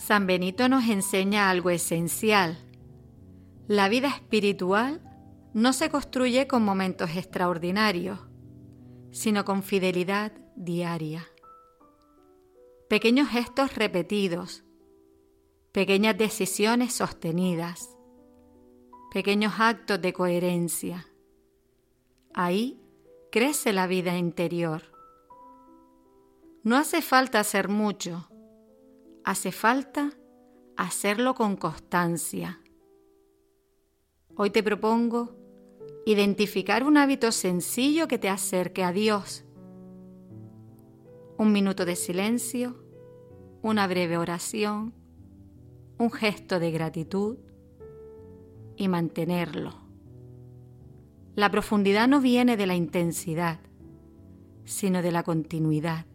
San Benito nos enseña algo esencial. La vida espiritual no se construye con momentos extraordinarios, sino con fidelidad diaria. Pequeños gestos repetidos, pequeñas decisiones sostenidas, pequeños actos de coherencia. Ahí crece la vida interior. No hace falta hacer mucho, hace falta hacerlo con constancia. Hoy te propongo identificar un hábito sencillo que te acerque a Dios. Un minuto de silencio, una breve oración, un gesto de gratitud y mantenerlo. La profundidad no viene de la intensidad, sino de la continuidad.